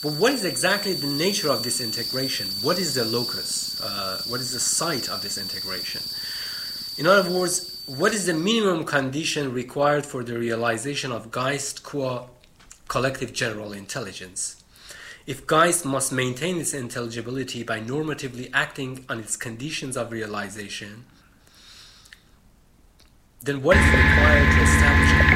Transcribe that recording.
But what is exactly the nature of this integration? What is the locus? What is the site of this integration? In other words, what is the minimum condition required for the realization of Geist qua collective general intelligence? If Geist must maintain its intelligibility by normatively acting on its conditions of realization, then what is required to establish